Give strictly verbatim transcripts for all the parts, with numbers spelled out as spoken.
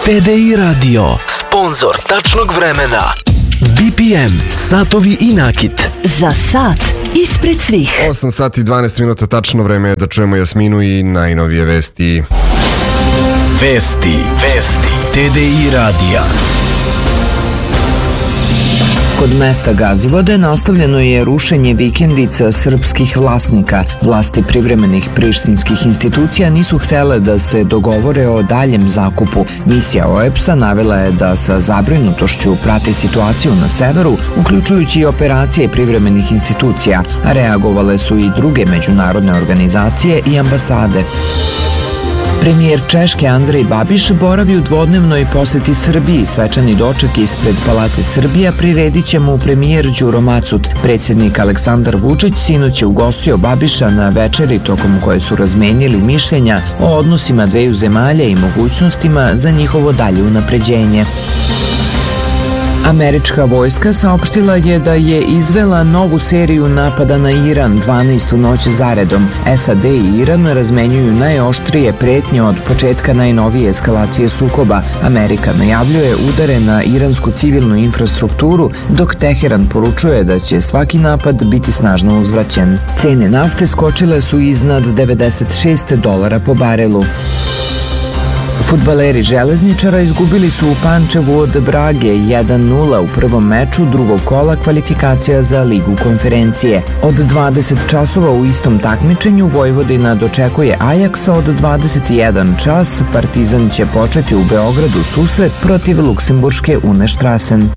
T D I Radio, sponsor tačnog vremena. B P M, satovi i nakit. Za sat ispred svih. osam sati i dvanaest minuta, tačno vreme je da čujemo Jasminu i najnovije vesti. Vesti, vesti, T D I radija. Kod mesta Gazivode nastavljeno je rušenje vikendica srpskih vlasnika. Vlasti privremenih prištinskih institucija nisu htele da se dogovore o daljem zakupu. Misija O E P S-a navela je da sa zabrinutošću prati situaciju na severu, uključujući i operacije privremenih institucija, a reagovale su i druge međunarodne organizacije i ambasade. Premijer Češke Andrej Babiš boravi u dvodnevnoj poseti Srbiji. Svečani doček ispred Palate Srbija priredit će mu premijer Đuro Macut. Predsjednik Aleksandar Vučić sinoć je ugostio Babiša na večeri tokom koje su razmenili mišljenja o odnosima dveju zemalja i mogućnostima za njihovo dalje unapređenje. Američka vojska saopštila je da je izvela novu seriju napada na Iran, dvanaestu noć zaredom. S A D i Iran razmenjuju najoštrije pretnje od početka najnovije eskalacije sukoba. Amerika najavljuje udare na iransku civilnu infrastrukturu, dok Teheran poručuje da će svaki napad biti snažno uzvraćen. Cene nafte skočile su iznad devedeset šest dolara po barelu. Fudbaleri Železničara izgubili su u Pančevu od Brage jedan nula u prvom meču drugog kola kvalifikacija za Ligu konferencije. Od dvadeset časova u istom takmičenju Vojvodina dočekuje Ajaksa, od dvadeset jedan čas Partizan će početi u Beogradu susret protiv luksemburške Unestrasen.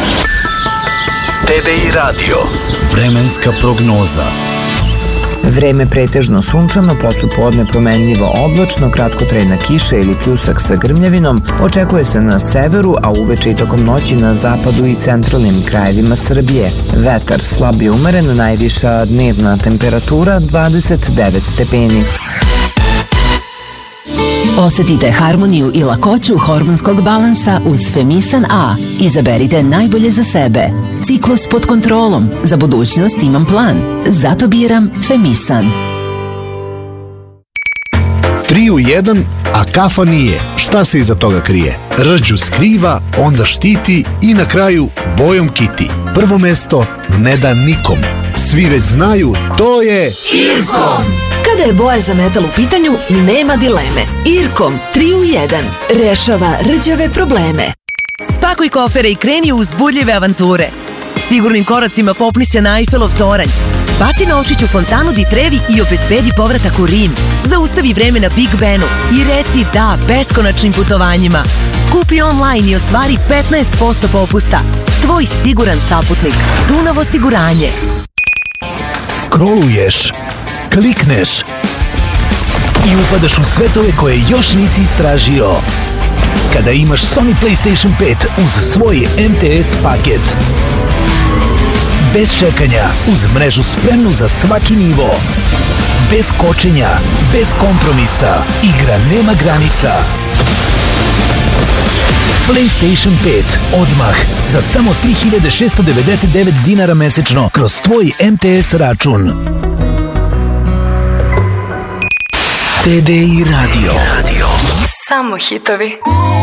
T D I radio, vremenska prognoza. Vreme pretežno sunčano, posle podne promenljivo oblačno, kratkotrajna kiša ili pljusak sa grmljavinom očekuje se na severu, a uveče i tokom noći na zapadu i centralnim krajevima Srbije. Vetar slab i umeren, najviša dnevna temperatura dvadeset devet stepeni. Osetite harmoniju i lakoću hormonskog balansa uz Femisan A. Izaberite najbolje za sebe. Ciklus pod kontrolom. Za budućnost imam plan. Zato biram Femisan. Tri u jedan, a kafa nije. Šta se iza toga krije? Rđu skriva, onda štiti i na kraju bojom kiti. Prvo mesto ne da nikom. Svi već znaju, to je Irkom. Kada je boja za metal u pitanju, nema dileme. Irkom tri u jedan rešava rđave probleme. Spakuj kofere i kreni u uzbudljive avanture. Sigurnim koracima popni se na Eiffelov toranj. Baci novčić u fontanu Di Trevi i obezbedi povratak u Rim. Zaustavi vreme na Big Benu i reci da beskonačnim putovanjima. Kupi online i ostvari petnaest posto popusta. Tvoj siguran saputnik. Dunav osiguranje. Scrolluješ, klikneš i upadaš u svetove koje još nisi istražio. Kada imaš Sony PlayStation pet uz svoj M T S paket. Bez čekanja, uz mrežu spremnu za svaki nivo. Bez kočenja, bez kompromisa, igra nema granica. PlayStation pet odmah za samo tri hiljade šesto devedeset devet dinara mesečno kroz tvoj M T S račun. T D I radio. Samo hitovi.